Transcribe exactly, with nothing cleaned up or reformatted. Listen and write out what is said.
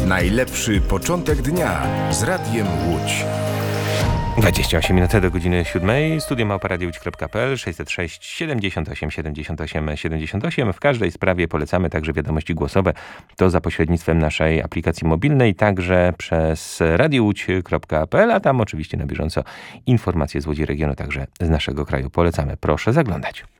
Najlepszy początek dnia z Radiem Łódź. dwadzieścia osiem minut do godziny siódmej. Studio małpa radio łódź kropka pe el sześćset sześć siedemdziesiąt osiem siedemdziesiąt osiem siedemdziesiąt osiem. W każdej sprawie polecamy także wiadomości głosowe. To za pośrednictwem naszej aplikacji mobilnej, także przez radio łódź kropka pe el, a tam oczywiście na bieżąco informacje z Łodzi regionu, także z naszego kraju. Polecamy. Proszę zaglądać.